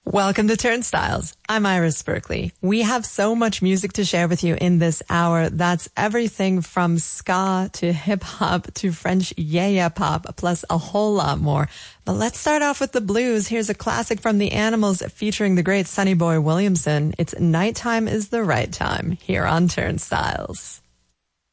Welcome to Turnstiles. I'm Iris Berkeley. We have so much music to share with you in this hour. That's everything from ska to hip-hop to French yeah pop, plus a whole lot more. But let's start off with the blues. Here's a classic from the Animals featuring the great Sonny Boy Williamson. It's Nighttime is the Right Time here on Turnstiles.